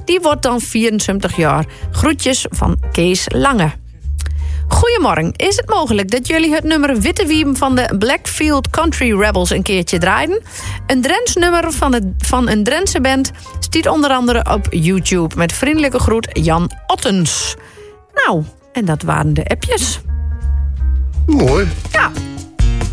Die wordt dan 24 jaar. Groetjes van Kees Lange. Goedemorgen. Is het mogelijk dat jullie het nummer Witte Wiem van de Blackfield Country Rebels een keertje draaien? Een Drents nummer van een Drentse band stiet onder andere op YouTube. Met vriendelijke groet Jan Ottens. Nou, en dat waren de appjes. Mooi. Ja.